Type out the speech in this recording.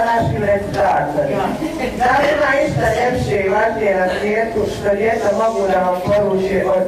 našim recitatorima. Da li ima išta ljepše i važnije na svijetu što djeca mogu da vam poruče od